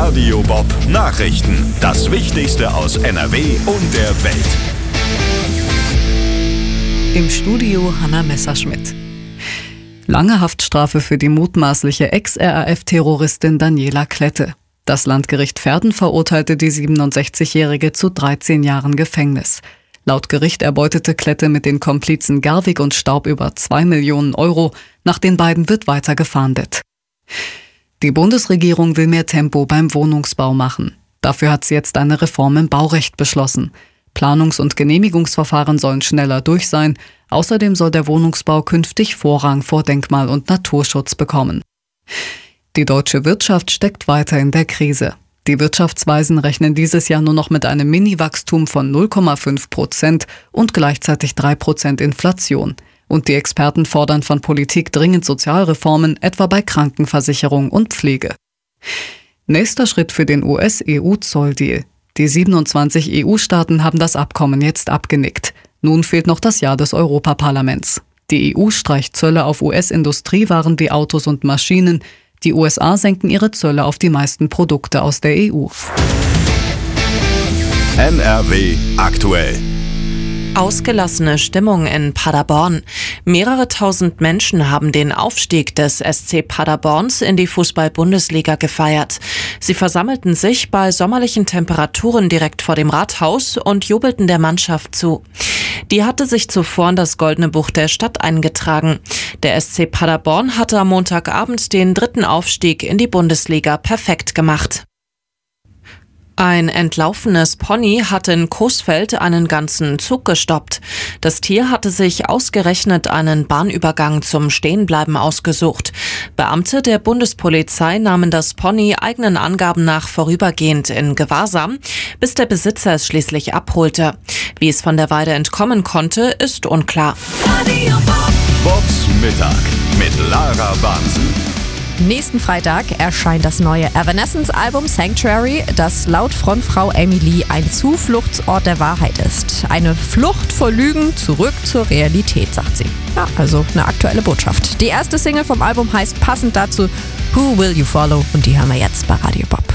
Radio Bob Nachrichten. Das Wichtigste aus NRW und der Welt. Im Studio Hanna Messerschmidt. Lange Haftstrafe für die mutmaßliche Ex-RAF-Terroristin Daniela Klette. Das Landgericht Verden verurteilte die 67-Jährige zu 13 Jahren Gefängnis. Laut Gericht erbeutete Klette mit den Komplizen Garwig und Staub über 2 Millionen Euro. Nach den beiden wird weiter gefahndet. Die Bundesregierung will mehr Tempo beim Wohnungsbau machen. Dafür hat sie jetzt eine Reform im Baurecht beschlossen. Planungs- und Genehmigungsverfahren sollen schneller durch sein. Außerdem soll der Wohnungsbau künftig Vorrang vor Denkmal- und Naturschutz bekommen. Die deutsche Wirtschaft steckt weiter in der Krise. Die Wirtschaftsweisen rechnen dieses Jahr nur noch mit einem Mini-Wachstum von 0,5% und gleichzeitig 3% Inflation. Und die Experten fordern von Politik dringend Sozialreformen, etwa bei Krankenversicherung und Pflege. Nächster Schritt für den US-EU-Zolldeal. Die 27 EU-Staaten haben das Abkommen jetzt abgenickt. Nun fehlt noch das Ja des Europaparlaments. Die EU streicht Zölle auf US-Industriewaren wie Autos und Maschinen. Die USA senken ihre Zölle auf die meisten Produkte aus der EU. NRW aktuell. Ausgelassene Stimmung in Paderborn. Mehrere tausend Menschen haben den Aufstieg des SC Paderborns in die Fußball-Bundesliga gefeiert. Sie versammelten sich bei sommerlichen Temperaturen direkt vor dem Rathaus und jubelten der Mannschaft zu. Die hatte sich zuvor in das Goldene Buch der Stadt eingetragen. Der SC Paderborn hatte am Montagabend den 3. Aufstieg in die Bundesliga perfekt gemacht. Ein entlaufenes Pony hat in Coesfeld einen ganzen Zug gestoppt. Das Tier hatte sich ausgerechnet einen Bahnübergang zum Stehenbleiben ausgesucht. Beamte der Bundespolizei nahmen das Pony eigenen Angaben nach vorübergehend in Gewahrsam, bis der Besitzer es schließlich abholte. Wie es von der Weide entkommen konnte, ist unklar. Bobs Mittag mit Lara Bansen. Nächsten Freitag erscheint das neue Evanescence-Album Sanctuary, das laut Frontfrau Amy Lee ein Zufluchtsort der Wahrheit ist. Eine Flucht vor Lügen zurück zur Realität, sagt sie. Ja, also eine aktuelle Botschaft. Die erste Single vom Album heißt passend dazu Who Will You Follow und die hören wir jetzt bei Radio Bob.